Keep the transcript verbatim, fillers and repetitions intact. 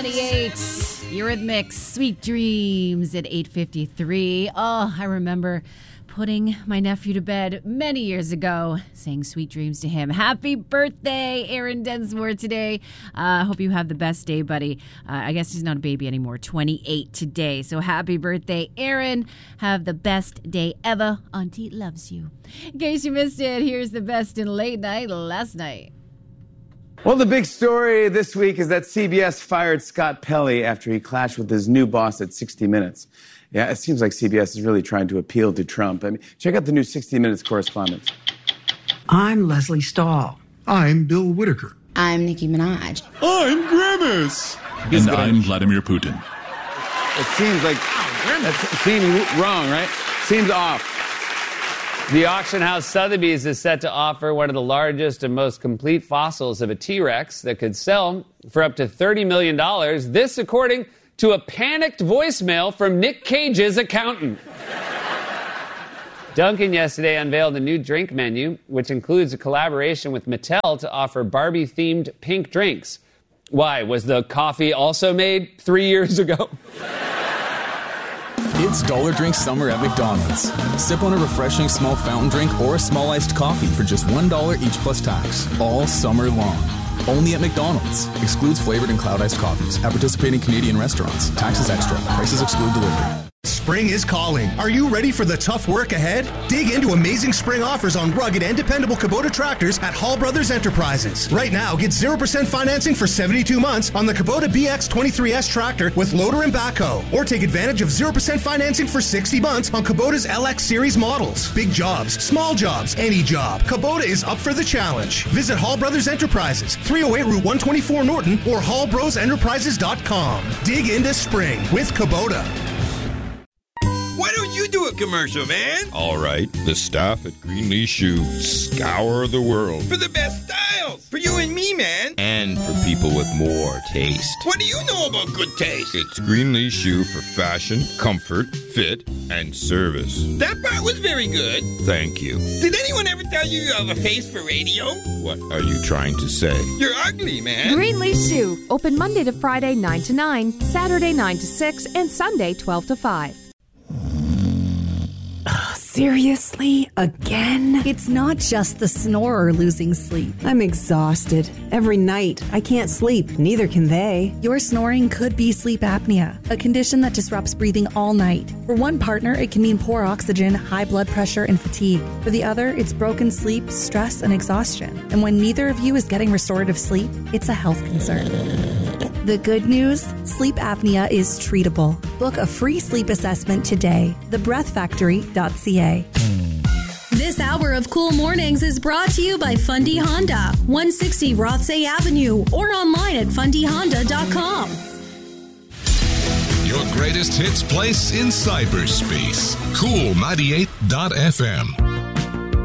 ninety-eight. Eurythmics, Sweet Dreams at eight fifty-three. Oh, I remember putting my nephew to bed many years ago, saying sweet dreams to him. Happy birthday, Aaron Densmore, today. I uh, hope you have the best day, buddy. Uh, I guess he's not a baby anymore, twenty-eight today. So happy birthday, Aaron. Have the best day ever. Auntie loves you. In case you missed it, here's the best in late night last night. Well, the big story this week is that C B S fired Scott Pelley after he clashed with his new boss at sixty minutes. Yeah, it seems like C B S is really trying to appeal to Trump. I mean, check out the new sixty minutes correspondence. I'm Leslie Stahl. I'm Bill Whitaker. I'm Nicki Minaj. I'm Grimace. And I'm Vladimir Putin. It seems like that seems wrong, right? Seems off. The auction house Sotheby's is set to offer one of the largest and most complete fossils of a T-Rex that could sell for up to thirty million dollars. This, according to a panicked voicemail from Nick Cage's accountant. Dunkin' yesterday unveiled a new drink menu, which includes a collaboration with Mattel to offer Barbie-themed pink drinks. Why? Was the coffee also made three years ago? It's Dollar Drink Summer at McDonald's. Sip on a refreshing small fountain drink or a small iced coffee for just one dollar each plus tax, all summer long. Only at McDonald's. Excludes flavored and cloud iced coffees at participating Canadian restaurants. Taxes extra. Prices exclude delivery. Spring is calling. Are you ready for the tough work ahead? Dig into amazing spring offers on rugged and dependable Kubota tractors at Hall Brothers Enterprises. Right now, get zero percent financing for seventy-two months on the Kubota B X twenty-three S tractor with loader and backhoe. Or take advantage of zero percent financing for sixty months on Kubota's L X series models. Big jobs, small jobs, any job. Kubota is up for the challenge. Visit Hall Brothers Enterprises, three oh eight Route one twenty-four Norton or hall bros enterprises dot com. Dig into spring with Kubota. Why don't you do a commercial, man? All right. The staff at Greenlee Shoe scour the world For the best styles. For you and me, man. and for people with more taste. What do you know about good taste? It's Greenlee Shoe for fashion, comfort, fit, and service. That part was very good. Thank you. Did anyone ever tell you you have a face for radio? What are you trying to say? You're ugly, man. Greenlee Shoe. Open Monday to Friday, nine to nine, Saturday, nine to six, and Sunday, twelve to five. Seriously? Again? It's not just the snorer losing sleep. I'm exhausted. Every night. I can't sleep. Neither can they. Your snoring could be sleep apnea, a condition that disrupts breathing all night. For one partner, it can mean poor oxygen, high blood pressure, and fatigue. For the other, it's broken sleep, stress, and exhaustion. And when neither of you is getting restorative sleep, it's a health concern. The good news? Sleep apnea is treatable. Book a free sleep assessment today. the breath factory dot c a. This hour of Cool Mornings is brought to you by Fundy Honda, one sixty Rothsay Avenue, or online at fundy honda dot com. Your greatest hits place in cyberspace. Cool ninety-eight dot f m.